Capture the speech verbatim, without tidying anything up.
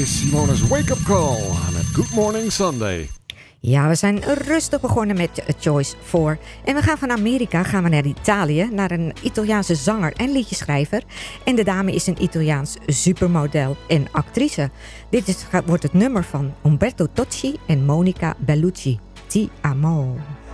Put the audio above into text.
is Simone's Wake Up Call met Good Morning Sunday. Ja, we zijn rustig begonnen met Choice four. En we gaan van Amerika gaan we naar Italië, naar een Italiaanse zanger en liedjeschrijver. En de dame is een Italiaans supermodel en actrice. Dit is, wordt het nummer van Umberto Tocci en Monica Bellucci. Ti amo.